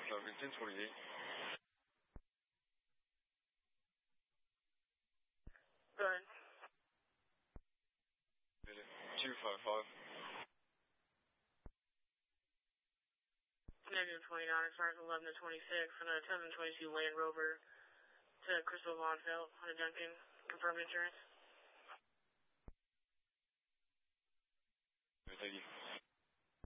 Falcon 1028. Go ahead. 255. Negative 29, starts 11 to 26 on a 722 Land Rover to Crystal Vonfeld on a Duncan. Confirm insurance. Thank you.